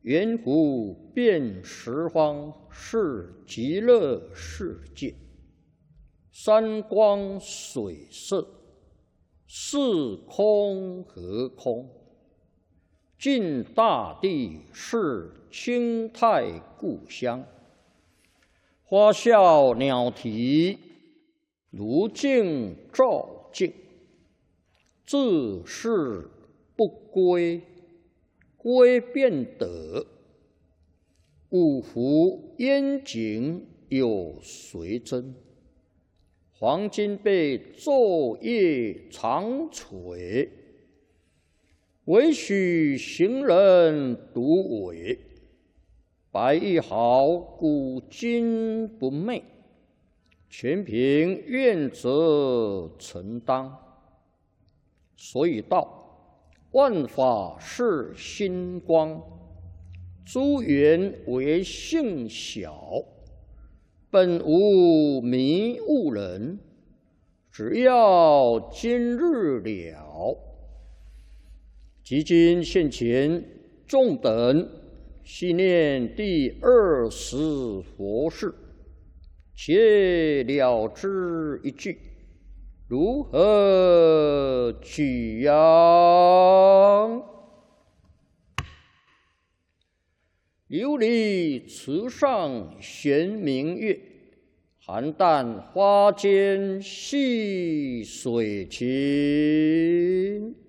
圆湖遍十方是极乐世界，山光水色，是空和空。尽大地是清泰故乡，花笑鸟啼，如镜照镜。自是不归，归便得。五湖烟景有谁真？黄金被昼夜长垂，唯许行人独伟。白玉毫古今不昧，全凭愿者承当。所以道，万法是心光，诸缘为性小，本无迷悟人，只要今日了。即今现前，众等系念第20佛事，且了之一句，如何取样？琉璃池上悬明月，邯郸花间戏水情。